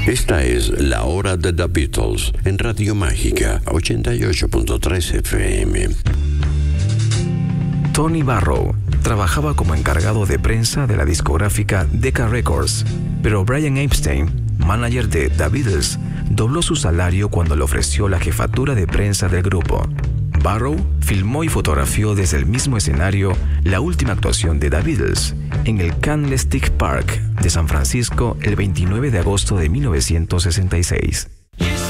Esta es La Hora de The Beatles en Radio Mágica 88.3 FM. Tony Barrow trabajaba como encargado de prensa de la discográfica Decca Records, pero Brian Epstein, manager de The Beatles, dobló su salario cuando le ofreció la jefatura de prensa del grupo. Barrow filmó y fotografió desde el mismo escenario la última actuación de The Beatles en el Candlestick Park de San Francisco el 29 de agosto de 1966.